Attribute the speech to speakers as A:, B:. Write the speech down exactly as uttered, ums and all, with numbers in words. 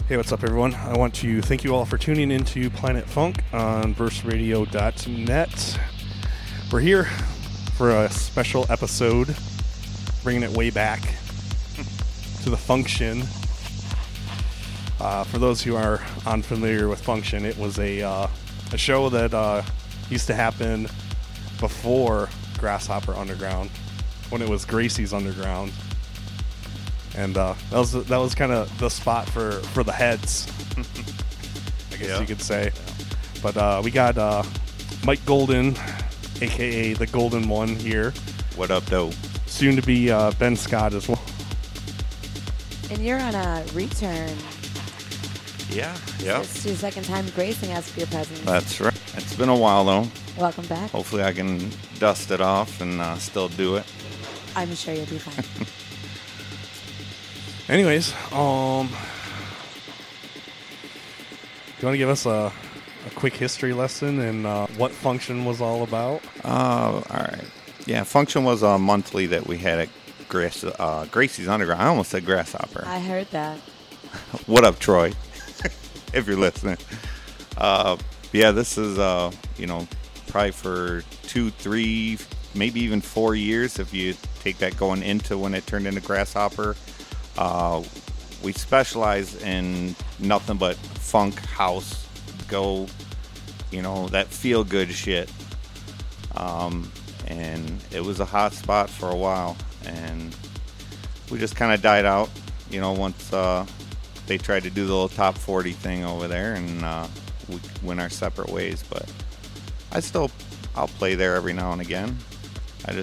A: Hey, what's up, everyone? I want to thank you all for tuning into Planet Funk on verse radio dot net. We're here for a special episode, bringing it way back to the Function. Uh, for those who are unfamiliar with Function, it was a uh, a show that uh, used to happen before Grasshopper Underground, when it was Gracie's Underground. And uh, that was that was kind of the spot for, for the heads, I guess
B: yeah.
A: you could say. But uh, we got uh, Mike Golden, a k a the Golden One here.
B: What up, though?
A: Soon to be uh, Ben Scott as well.
C: And you're on a return.
B: Yeah, yeah.
C: It's your second time gracing us for your presence.
B: That's right. It's been a while, though.
C: Welcome back.
B: Hopefully I can dust it off and uh, still do it.
C: I'm sure you'll be fine.
A: Anyways, um, do you want to give us a, a quick history lesson and uh, what Function was all about?
B: Uh, all right. Yeah, Function was a monthly that we had at Grace, uh, Gracie's Underground. I almost said Grasshopper.
C: I heard that.
B: What up, Troy? If you're listening. Uh, yeah, this is, uh, you know, probably for two, three, maybe even four years if you take that going into when it turned into Grasshopper. Uh, we specialize in nothing but funk, house, go, you know, that feel-good shit. Um, and it was a hot spot for a while, and we just kind of died out, you know, once uh, they tried to do the little top forty thing over there, and uh, we went our separate ways. But I still, I'll play there every now and again.